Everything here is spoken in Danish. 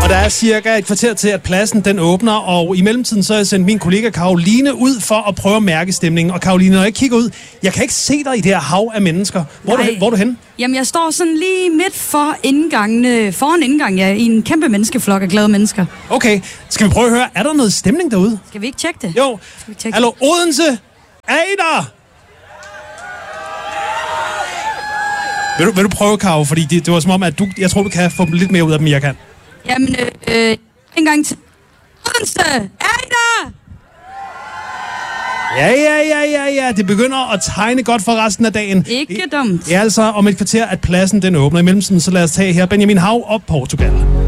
der er cirka et kvarter til, at pladsen den åbner, og i mellemtiden så har jeg sendt min kollega Karoline ud for at prøve at mærke stemningen. Og Karoline, når jeg kigger ud, jeg kan ikke se dig i det her hav af mennesker. Hvor er du henne? Jamen, jeg står sådan lige midt foran indgangen, i en kæmpe menneskeflok af glade mennesker. Okay, skal vi prøve at høre, er der noget stemning derude? Skal vi ikke tjekke det? Jo. Hallo, Odense, er I der? Vil du prøve, Karo? Fordi det var som om, at jeg tror, du kan få lidt mere ud af dem, jeg kan. Jamen, en gang til. Odense, er I der? Ja. Det begynder at tegne godt for resten af dagen. Ikke dumt. Det er altså om et kvarter, at pladsen den åbner. I mellemtiden, så lad os tage her Benjamin Hav og Portugal.